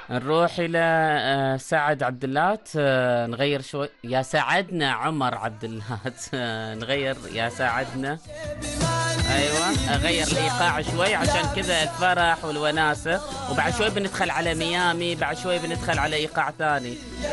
نروح إلى سعد عبد اللات. نغير شوي. يا سعدنا عمر عبد اللات. نغير يا سعدنا. ايوه، اغير الايقاع شوي عشان كذا الفرح والوناسه. وبعد شوي بندخل على ميامي، بعد شوي بندخل على ايقاع ثاني.